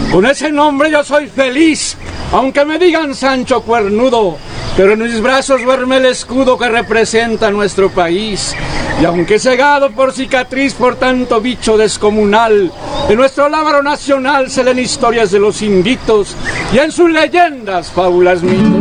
Con ese nombre yo soy feliz, aunque me digan Sancho Cuernudo, pero en mis brazos duerme el escudo que representa nuestro país. Y aunque cegado por cicatriz por tanto bicho descomunal, en nuestro lábaro nacional se leen historias de los inditos y en sus leyendas fábulas mitos.